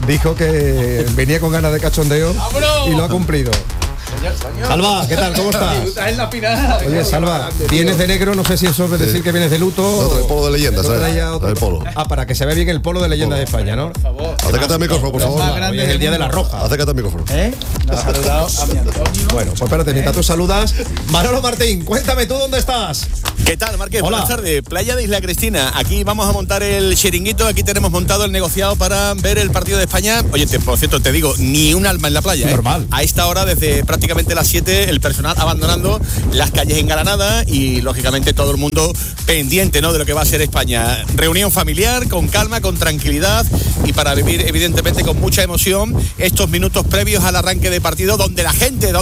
dijo que venía con ganas de cachondeo y lo ha cumplido. Salva, ¿qué tal? ¿Cómo estás? Oye, Salva, vienes de negro, no sé si eso es decir que vienes de luto. No, el polo de leyenda, ¿sabes? El polo. Para que se vea bien el polo de leyenda de España, ¿no? Por favor. Acércate al micrófono, por favor. Hoy es el día de la roja. Acércate al micrófono. Me ha saludado a mi Antonio. Bueno, pues espérate, mientras tú saludas. Manolo Martín, cuéntame tú dónde estás. ¿Qué tal, Marqués? Hola. Buenas tardes. Playa de Isla Cristina. Aquí vamos a montar el chiringuito. Aquí tenemos montado el negociado para ver el partido de España. Oye, por cierto, te digo, ni un alma en la playa. Normal. A esta hora, desde prácticamente las 7, el personal abandonando las calles en Granada y, lógicamente, todo el mundo pendiente, ¿no?, de lo que va a ser España. Reunión familiar, con calma, con tranquilidad y para vivir, evidentemente, con mucha emoción estos minutos previos al arranque de partido, donde la gente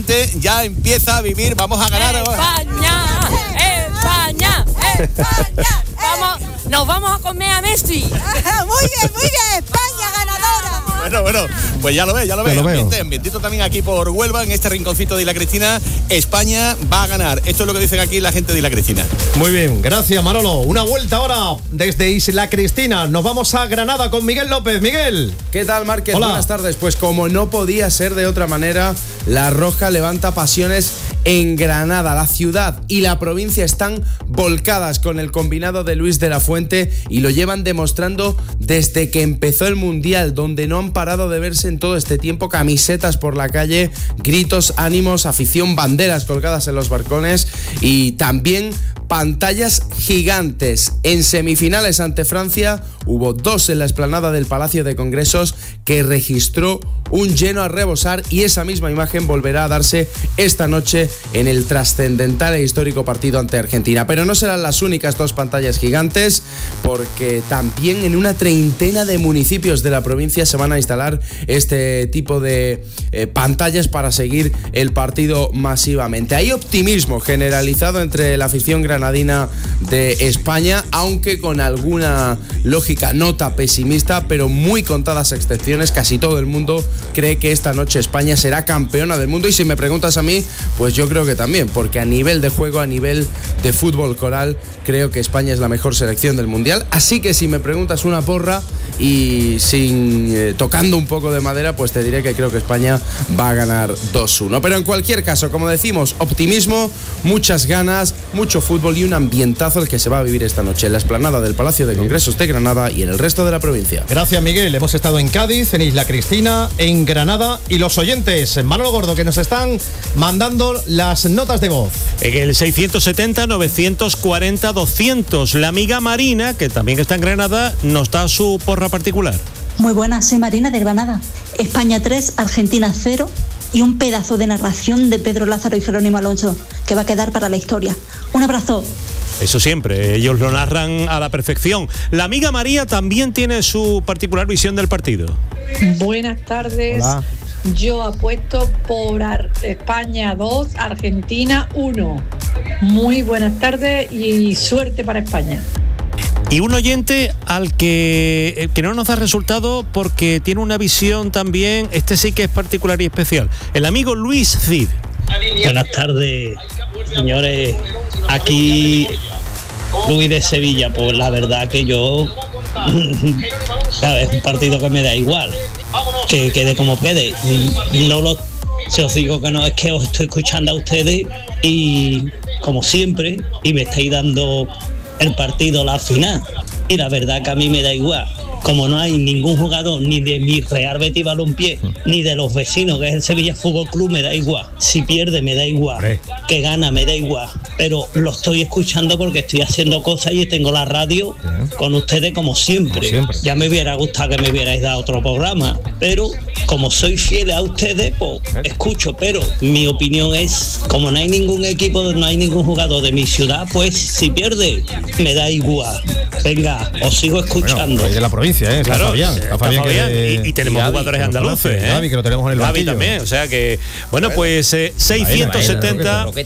ya empieza a vivir. Vamos a ganar. ¡España! ¡España! ¡España! Nos vamos a comer a Messi. Muy bien, España ganadora. Bueno, pues ya lo ves. Ambientito también aquí por Huelva, en este rinconcito de Isla Cristina. España va a ganar. Esto es lo que dicen aquí la gente de Isla Cristina. Muy bien, gracias, Manolo. Una vuelta ahora desde Isla Cristina. Nos vamos a Granada con Miguel López. Miguel. ¿Qué tal, Márquez? Hola. Buenas tardes. Pues como no podía ser de otra manera, la Roja levanta pasiones en Granada. La ciudad y la provincia están volcadas con el combinado de Luis de la Fuente y lo llevan demostrando desde que empezó el Mundial, donde no han parado de verse en todo este tiempo camisetas por la calle, gritos, ánimos, afición, banderas colgadas en los balcones y también pantallas gigantes. En semifinales ante Francia hubo 2 en la explanada del Palacio de Congresos que registró un lleno a rebosar y esa misma imagen volverá a darse esta noche en el trascendental e histórico partido ante Argentina. Pero no serán las únicas 2 pantallas gigantes, porque también en una treintena de municipios de la provincia se van a instalar este tipo de pantallas para seguir el partido masivamente. Hay optimismo generalizado entre la afición granadina de España, aunque con alguna lógica nota pesimista, pero muy contadas excepciones. Casi todo el mundo cree que esta noche España será campeona del mundo y si me preguntas a mí, pues yo creo que también, porque a nivel de juego, a nivel de fútbol coral, creo que España es la mejor selección del Mundial. Así que si me preguntas una porra y sin tocando un poco de madera, pues te diré que creo que España va a ganar 2-1. Pero en cualquier caso, como decimos, optimismo, muchas ganas, mucho fútbol y un ambientazo el que se va a vivir esta noche en la explanada del Palacio de Congresos de Granada y en el resto de la provincia. Gracias, Miguel. Hemos estado en Cádiz, en Isla Cristina, en Granada y los oyentes, Manolo Gordo, que nos están mandando las notas de voz. En el 670-940-200, la amiga Marina, que también está en Granada, nos da su porra particular. Muy buenas, soy Marina de Granada. España 3, Argentina 0 y un pedazo de narración de Pedro Lázaro y Jerónimo Alonso que va a quedar para la historia. Un abrazo. Eso siempre, ellos lo narran a la perfección. La amiga María también tiene su particular visión del partido. Buenas tardes. Hola. Yo apuesto por España 2, Argentina 1. Muy buenas tardes y suerte para España. Y un oyente al que no nos da resultado porque tiene una visión también, este sí que es particular y especial. El amigo Luis Cid. Buenas tardes, señores. Aquí Luis de Sevilla. Pues la verdad que yo es un partido que me da igual, que quede como quede. No lo, se os digo que no, es que os estoy escuchando a ustedes y como siempre, y me estáis dando el partido, la final, y la verdad que a mí me da igual. Como no hay ningún jugador ni de mi Real Betis Balompié ni de los vecinos, que es el Sevilla Fútbol Club, me da igual. Si pierde me da igual, que gana me da igual, pero lo estoy escuchando porque estoy haciendo cosas y tengo la radio con ustedes como siempre. Ya me hubiera gustado que me hubierais dado otro programa, pero como soy fiel a ustedes, pues escucho. Pero mi opinión es, como no hay ningún equipo, no hay ningún jugador de mi ciudad, pues si pierde me da igual. Venga, os sigo escuchando. Bueno, de la provincia, Claro, está Fabián y tenemos Gaby, jugadores andaluces, Gaby, que lo tenemos en el Gaby banquillo. también, o sea que, bueno, pues 670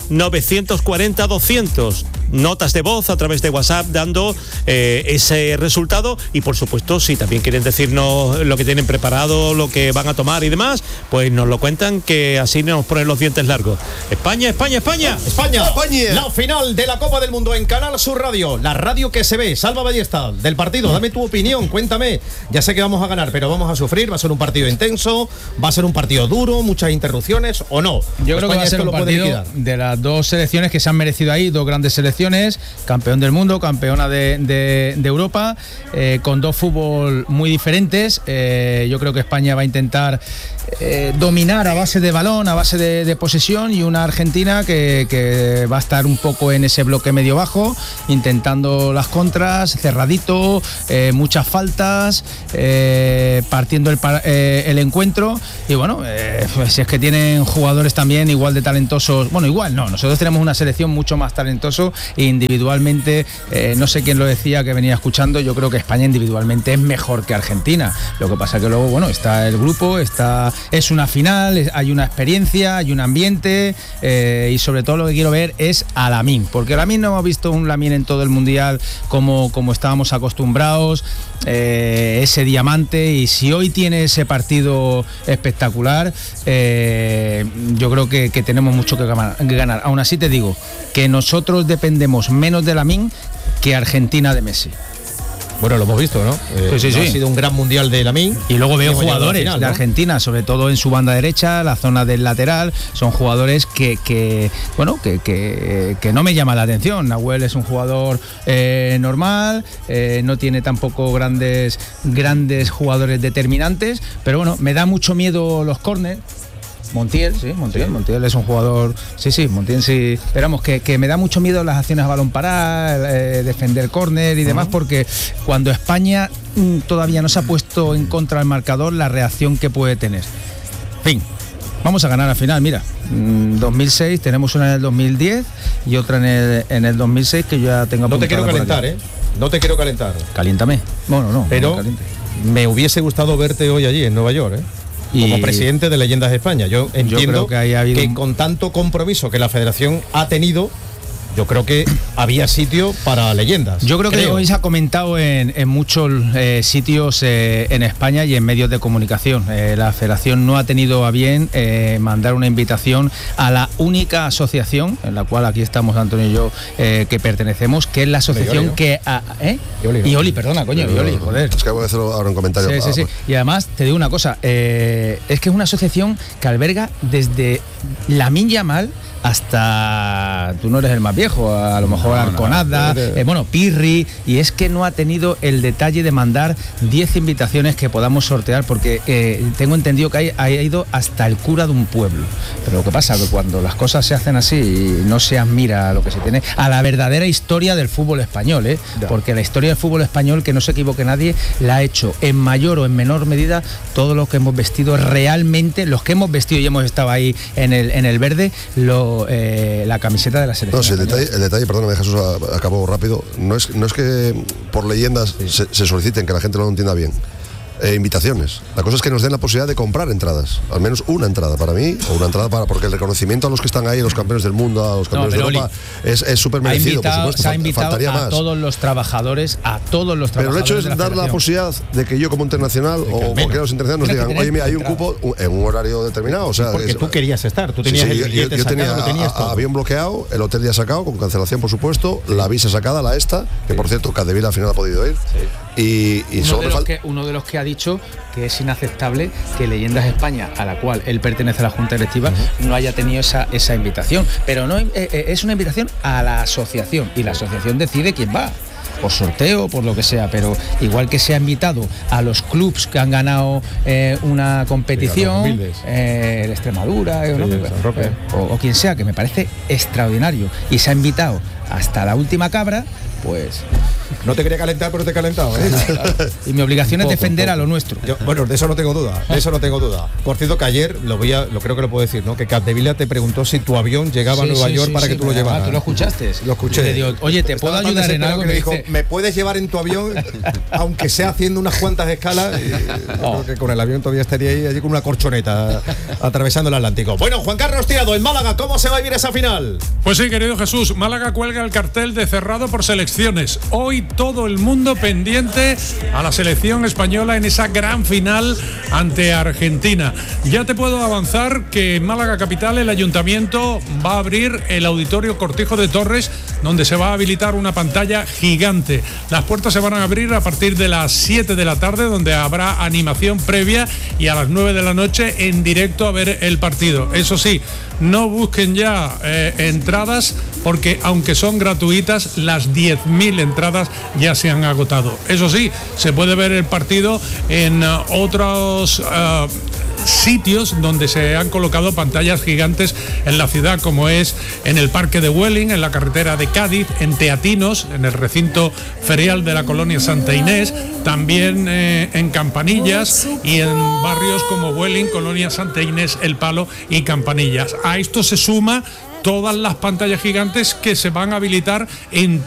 940-200. Notas de voz a través de WhatsApp dando ese resultado, y por supuesto si también quieren decirnos lo que tienen preparado, lo que van a tomar y demás, pues nos lo cuentan, que así nos ponen los dientes largos. España, España, España. España, la final de la Copa del Mundo en Canal Sur Radio, la radio que se ve. Salva Ballesta, del partido, dame tu opinión, cuéntame. Ya sé que vamos a ganar, pero vamos a sufrir, va a ser un partido intenso, va a ser un partido duro, muchas interrupciones, ¿o no? Yo creo que va a ser un partido de las dos selecciones que se han merecido ahí, dos grandes selecciones, campeón del mundo, campeona de Europa, con dos fútbol muy diferentes. Yo creo que España va a intentar dominar a base de balón, a base de posesión, y una Argentina que va a estar un poco en ese bloque medio bajo, intentando las contras, cerradito, muchas faltas, partiendo el encuentro. Y bueno, pues si es que tienen jugadores también igual de talentosos, bueno, igual no, nosotros tenemos una selección mucho más talentoso e individualmente, no sé quién lo decía que venía escuchando, yo creo que España individualmente es mejor que Argentina. Lo que pasa que luego, bueno, está el grupo, es una final, hay una experiencia, hay un ambiente, y sobre todo lo que quiero ver es a Lamine, porque Lamine no hemos visto un Lamine en todo el mundial como estábamos acostumbrados, ese diamante, y si hoy tiene ese partido espectacular, yo creo que tenemos mucho que ganar. Aún así te digo que nosotros dependemos menos de Lamine que Argentina de Messi. Bueno, lo hemos visto, ¿no? Sí. Ha sido un gran mundial de Lamine. Y luego veo jugadores final, de Argentina, sobre todo en su banda derecha, la zona del lateral, son jugadores que no me llama la atención. Nahuel es un jugador normal, no tiene tampoco grandes jugadores determinantes, pero bueno, me da mucho miedo los córners. Montiel es un jugador, Montiel sí, esperamos que me da mucho miedo las acciones a balón parado, defender córner y demás, porque cuando España todavía no se ha puesto en contra del marcador, la reacción que puede tener. En fin, vamos a ganar al final, mira, 2006, tenemos una en el 2010 y otra en el 2006 que yo ya tengo. No te quiero calentar, no te quiero calentar. Caliéntame. Bueno, no. Pero me hubiese gustado verte hoy allí en Nueva York, como presidente de Leyendas de España. Yo entiendo que con tanto compromiso que la federación ha tenido, yo creo que había sitio para leyendas. Yo creo que hoy se ha comentado en muchos sitios en España y en medios de comunicación. La federación no ha tenido a bien mandar una invitación a la única asociación, en la cual aquí estamos Antonio y yo, que pertenecemos, que es la asociación que... Ioli, perdona, coño, Ioli, joder. Es que voy a hacer ahora un comentario. Sí. Y además, te digo una cosa, es que es una asociación que alberga desde Lamine Yamal hasta, tú no eres el más viejo, a lo mejor Arconada, Pirri, y es que no ha tenido el detalle de mandar 10 invitaciones que podamos sortear, porque tengo entendido que ha ido hasta el cura de un pueblo. Pero lo que pasa es que cuando las cosas se hacen así y no se admira lo que se tiene, a la verdadera historia del fútbol español, porque la historia del fútbol español, que no se equivoque nadie, la ha hecho en mayor o en menor medida todos los que hemos vestido realmente, los que hemos vestido y hemos estado ahí en el verde, la camiseta de la selección. No, sí, el detalle, perdóname Jesús, acabo rápido, no es que por leyendas se soliciten, que la gente no lo entienda bien, invitaciones. La cosa es que nos den la posibilidad de comprar entradas, al menos una entrada para mí, o una entrada porque el reconocimiento a los que están ahí, los campeones del mundo, a los campeones de Europa, es súper merecido, por supuesto. Se ha invitado a todos los trabajadores, Pero el hecho es dar la posibilidad de que yo como internacional o cualquiera de los internacionales nos digan, oye, mira, hay un cupo en un horario determinado. O sea, porque tú querías estar, tú tenías el billete sacado, lo tenías todo. Avión bloqueado, el hotel ya sacado, con cancelación por supuesto, la visa sacada, que por cierto, Capdevila al final ha podido ir. Y uno de los que ha dicho que es inaceptable que Leyendas España, a la cual él pertenece a la Junta Directiva, no haya tenido esa invitación. Pero no es una invitación a la asociación, y la asociación decide quién va, por sorteo, por lo que sea, pero igual que se ha invitado a los clubs que han ganado una competición, el Extremadura o quien sea, que me parece extraordinario, y se ha invitado hasta la última cabra, pues No te quería calentar, pero te he calentado, ¿eh? Y mi obligación es defender a lo nuestro. Bueno, de eso no tengo duda, Por cierto, que ayer, lo creo que lo puedo decir, ¿no? Que Capdevila te preguntó si tu avión llegaba a Nueva York para que tú lo llevaras. ¿Tú lo escuchaste? Lo escuché. Le digo, oye, ¿te puedo ayudar en algo? Me dijo, ¿me puedes llevar en tu avión? Aunque sea haciendo unas cuantas escalas. Creo que con el avión todavía estaría ahí, allí con una corchoneta, atravesando el Atlántico. Bueno, Juan Carlos Tirado, en Málaga, ¿cómo se va a vivir esa final? Pues sí, querido Jesús, Málaga cuelga el cartel de cerrado por selecciones. Hoy todo el mundo pendiente a la selección española en esa gran final ante Argentina. Ya te puedo avanzar que en Málaga capital el ayuntamiento va a abrir el Auditorio Cortijo de Torres, donde se va a habilitar una pantalla gigante. Las puertas se van a abrir a partir de las 7 de la tarde, donde habrá animación previa, y a las 9 de la noche en directo a ver el partido. Eso sí, no busquen ya entradas, porque aunque son gratuitas, las 10.000 entradas ya se han agotado. Eso sí, se puede ver el partido en otros sitios donde se han colocado pantallas gigantes en la ciudad, como es en el Parque de Welling, en la carretera de Cádiz, en Teatinos, en el recinto ferial de la colonia Santa Inés, también en Campanillas y en barrios como Welling, colonia Santa Inés, El Palo y Campanillas. A esto se suma todas las pantallas gigantes que se van a habilitar en